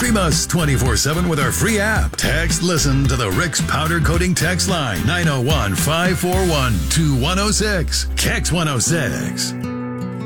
Stream us 24/7 with our free app. Text Listen to the Rick's Powder Coating text line 901-541-2106. KEX 106.